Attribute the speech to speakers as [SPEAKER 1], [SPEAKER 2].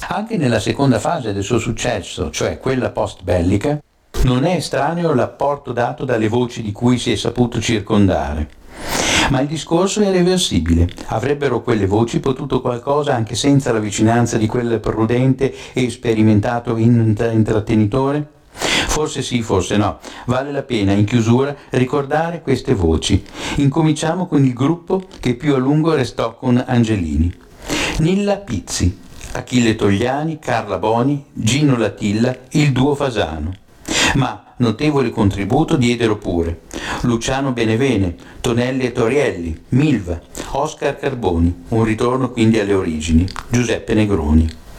[SPEAKER 1] Anche nella seconda fase del suo successo, cioè quella post-bellica, non è estraneo l'apporto dato dalle voci di cui si è saputo circondare. Ma il discorso è reversibile. Avrebbero quelle voci potuto qualcosa anche senza la vicinanza di quel prudente e sperimentato intrattenitore? Forse sì, forse no. Vale la pena, in chiusura, ricordare queste voci. Incominciamo con il gruppo che più a lungo restò con Angelini. Nilla Pizzi, Achille Togliani, Carla Boni, Gino Latilla, il duo Fasano. Ma notevole contributo diedero pure Luciano Benevene, Tonelli e Torielli, Milva, Oscar Carboni, un ritorno quindi alle origini, Giuseppe Negroni.